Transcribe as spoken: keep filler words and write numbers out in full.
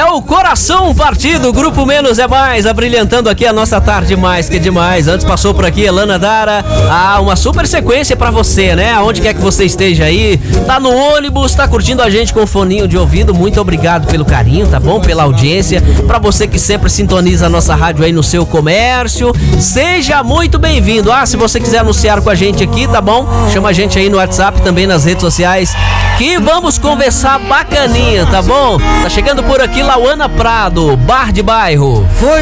É o Coração Partido, Grupo Menos é Mais, abrilhantando aqui a nossa tarde mais que demais. Antes passou por aqui Elana Dara. Ah, uma super sequência pra você, né? Aonde quer que você esteja aí, tá no ônibus, tá curtindo a gente com foninho de ouvido. Muito obrigado pelo carinho, tá bom? Pela audiência. Pra você que sempre sintoniza a nossa rádio aí no seu comércio, seja muito bem-vindo. Ah, se você quiser anunciar com a gente aqui, tá bom? Chama a gente aí no WhatsApp, também nas redes sociais, que vamos conversar bacaninha, tá bom? Tá chegando por aqui Lauana Prado, Bar de Bairro. Foi